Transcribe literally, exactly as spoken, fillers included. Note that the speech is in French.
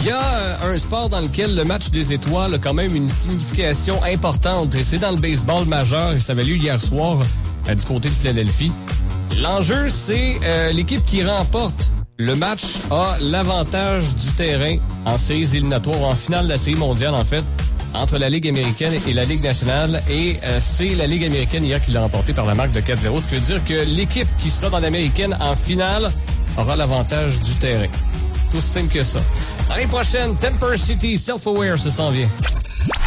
y a euh, un sport dans lequel le match des étoiles a quand même une signification importante. Et c'est dans le baseball majeur et ça avait lieu hier soir euh, du côté de Philadelphie. L'enjeu, c'est euh, l'équipe qui remporte le match a l'avantage du terrain en séries éliminatoires, en finale de la série mondiale en fait, entre la Ligue américaine et la Ligue nationale. Et euh, c'est la Ligue américaine hier qui l'a remporté par la marque de quatre zéro. Ce qui veut dire que l'équipe qui sera dans l'américaine en finale aura l'avantage du terrain. Tout simple que ça. L'année prochaine, Temper City, Self-Aware, ça s'en vient.